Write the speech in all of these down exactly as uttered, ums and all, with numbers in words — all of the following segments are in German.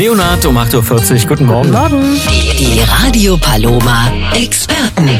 Leonhard um acht Uhr vierzig. Guten Morgen. Guten Morgen. Die, die Radio Paloma Experten.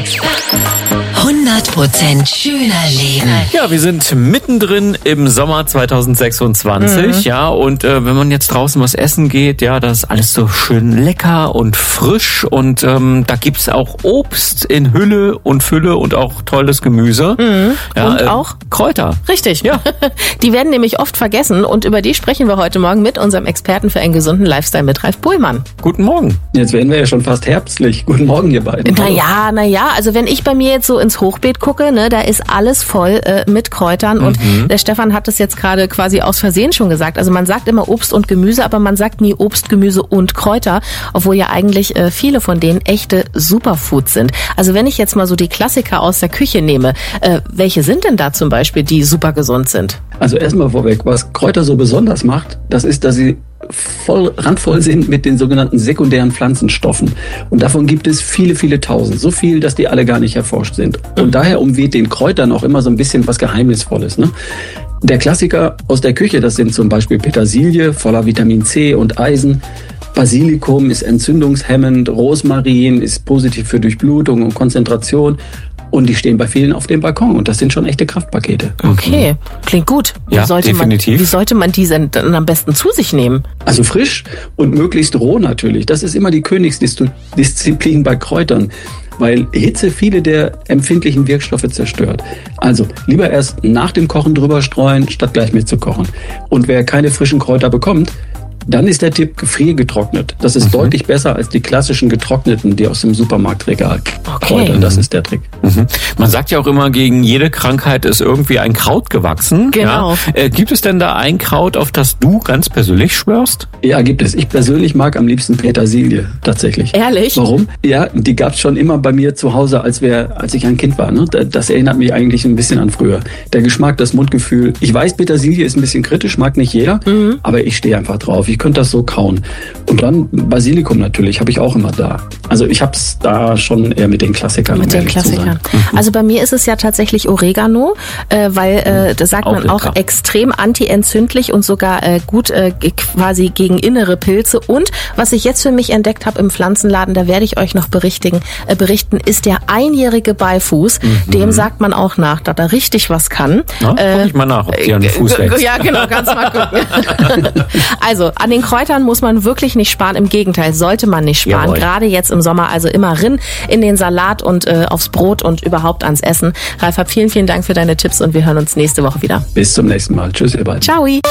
hundert Prozent schöner Leben. Ja, wir sind mittendrin im Sommer zweitausendsechsundzwanzig, mhm. ja, und äh, wenn man jetzt draußen was essen geht, ja, das ist alles so schön lecker und frisch und ähm, da gibt's auch Obst in Hülle und Fülle und auch tolles Gemüse. Mhm. Ja, und äh, auch Kräuter. Richtig. Ja. Die werden nämlich oft vergessen und über die sprechen wir heute Morgen mit unserem Experten für einen gesunden Lifestyle mit Ralf Pohlmann. Guten Morgen. Jetzt werden wir ja schon fast herbstlich. Guten Morgen, ihr beiden. Naja, naja, also wenn ich bei mir jetzt so ins Hochbeet gucke, ne, da ist alles voll äh, mit Kräutern und Mhm. der Stefan hat es jetzt gerade quasi aus Versehen schon gesagt. Also man sagt immer Obst und Gemüse, aber man sagt nie Obst, Gemüse und Kräuter, obwohl ja eigentlich äh, viele von denen echte Superfoods sind. Also wenn ich jetzt mal so die Klassiker aus der Küche nehme, äh, welche sind denn da zum Beispiel, die super gesund sind? Also erstmal vorweg, was Kräuter so besonders macht, das ist, dass sie voll randvoll sind mit den sogenannten sekundären Pflanzenstoffen. Und davon gibt es viele, viele tausend. So viel, dass die alle gar nicht erforscht sind. Und daher umweht den Kräutern auch immer so ein bisschen was Geheimnisvolles, ne? Der Klassiker aus der Küche, das sind zum Beispiel Petersilie, voller Vitamin C und Eisen. Basilikum ist entzündungshemmend. Rosmarin ist positiv für Durchblutung und Konzentration. Und die stehen bei vielen auf dem Balkon. Und das sind schon echte Kraftpakete. Okay, klingt gut. Wie Ja, sollte definitiv. Man, wie sollte man diese dann am besten zu sich nehmen? Also frisch und möglichst roh natürlich. Das ist immer die Königsdisziplin bei Kräutern, weil Hitze viele der empfindlichen Wirkstoffe zerstört. Also lieber erst nach dem Kochen drüber streuen, statt gleich mitzukochen. Und wer keine frischen Kräuter bekommt, dann ist der Tipp gefriergetrocknet. Das ist mhm. deutlich besser als die klassischen getrockneten, die aus dem Supermarktregal Okay. Kräuter. Das ist der Trick. Mhm. Man sagt ja auch immer, gegen jede Krankheit ist irgendwie ein Kraut gewachsen. Genau. Ja. Äh, gibt es denn da ein Kraut, auf das du ganz persönlich schwörst? Ja, gibt es. Ich persönlich mag am liebsten Petersilie, tatsächlich. Ehrlich? Warum? Ja, die gab's schon immer bei mir zu Hause, als wir, als ich ein Kind war. Ne? Das erinnert mich eigentlich ein bisschen an früher. Der Geschmack, das Mundgefühl. Ich weiß, Petersilie ist ein bisschen kritisch, mag nicht jeder, mhm. aber ich stehe einfach drauf. Ich könnte das so kauen. Und dann Basilikum natürlich, habe ich auch immer da. Also ich habe es da schon eher mit den Klassikern. Mit um den ehrlich zu sein. Klassikern. Also bei mir ist es ja tatsächlich Oregano, äh, weil äh, da sagt Auch man auch lecker. extrem antientzündlich und sogar äh, gut äh, quasi gegen innere Pilze. Und was ich jetzt für mich entdeckt habe im Pflanzenladen, da werde ich euch noch berichtigen, äh, berichten, ist der einjährige Beifuß. Mhm. Dem sagt man auch nach, dass er richtig was kann. Na, guck ich mal nach, ob dir ein Fuß wächst. Ja, genau, kannst mal gucken. Also an den Kräutern muss man wirklich nicht sparen. Im Gegenteil, sollte man nicht sparen. Jawohl. Gerade jetzt im Sommer, also immer rin in den Salat und äh, aufs Brot und überhaupt ans Essen. Ralf, hab vielen, vielen Dank für deine Tipps und wir hören uns nächste Woche wieder. Bis zum nächsten Mal. Tschüss, ihr beiden. Ciao. Wie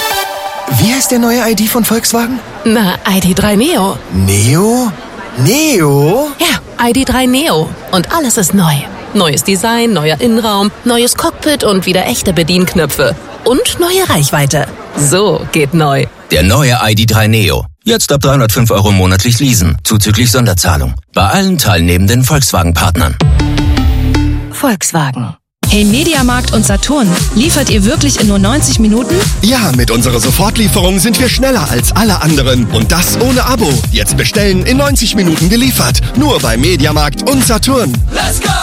heißt der neue I D von Volkswagen? Na, I D drei Neo. Neo? Neo? Ja, I D drei Neo. Und alles ist neu. Neues Design, neuer Innenraum, neues Cockpit und wieder echte Bedienknöpfe. Und neue Reichweite. So geht neu. Der neue I D drei Neo. Jetzt ab dreihundertfünf Euro monatlich leasen, zuzüglich Sonderzahlung. Bei allen teilnehmenden Volkswagen-Partnern. Volkswagen. Hey Mediamarkt und Saturn, liefert ihr wirklich in nur neunzig Minuten? Ja, mit unserer Sofortlieferung sind wir schneller als alle anderen. Und das ohne Abo. Jetzt bestellen, in neunzig Minuten geliefert. Nur bei Mediamarkt und Saturn. Let's go!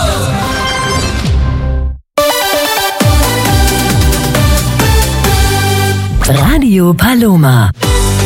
Radio Paloma.